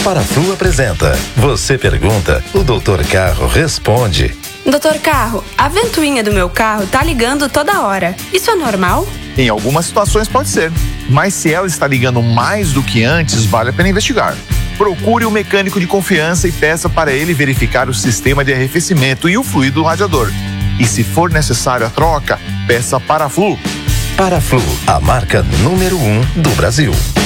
Paraflu apresenta Você Pergunta, o Dr. Carro responde. Doutor Carro, a ventoinha do meu carro tá ligando toda hora. Isso é normal? Em algumas situações pode ser, mas se ela está ligando mais do que antes, vale a pena investigar. Procure um mecânico de confiança e peça para ele verificar o sistema de arrefecimento e o fluido do radiador. E se for necessário a troca, peça Paraflu. Paraflu, a marca número 1 do Brasil.